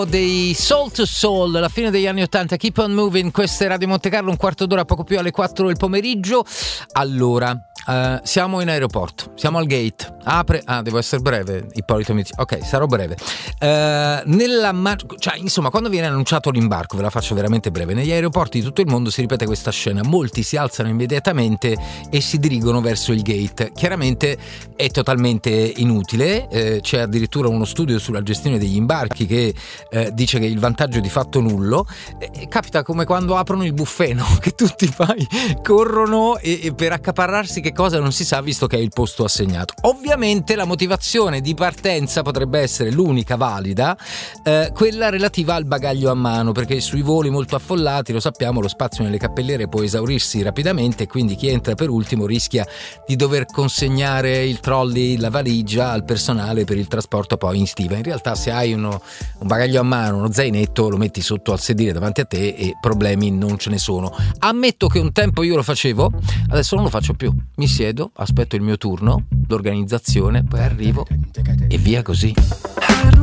Dei Soul II Soul, la fine degli anni 80. Keep on Moving, questa è Radio Monte Carlo, un quarto d'ora, poco più alle 4 del pomeriggio. Allora, siamo in aeroporto, siamo al gate, apre, devo essere breve, Ippolito mi dice, ok, sarò breve. Insomma, quando viene annunciato l'imbarco, ve la faccio veramente breve, negli aeroporti di tutto il mondo si ripete questa scena, molti si alzano immediatamente e si dirigono verso il gate. Chiaramente è totalmente inutile, c'è addirittura uno studio sulla gestione degli imbarchi che dice che il vantaggio è di fatto nullo. Capita come quando aprono il buffet, no? Che tutti poi corrono e per accaparrarsi che cosa non si sa, visto che è il posto assegnato. Ovviamente la motivazione di partenza potrebbe essere l'unica valida, quella relativa al bagaglio a mano, perché sui voli molto affollati, lo sappiamo, lo spazio nelle cappelliere può esaurirsi rapidamente e quindi chi entra per ultimo rischia di dover consegnare il trolley, la valigia al personale per il trasporto poi in stiva. In realtà, se hai un bagaglio a mano, uno zainetto, lo metti sotto al sedile davanti a te e problemi non ce ne sono. Ammetto che un tempo io lo facevo, adesso non lo faccio più. Mi siedo, aspetto il mio turno, l'organizzazione, poi arrivo e via così.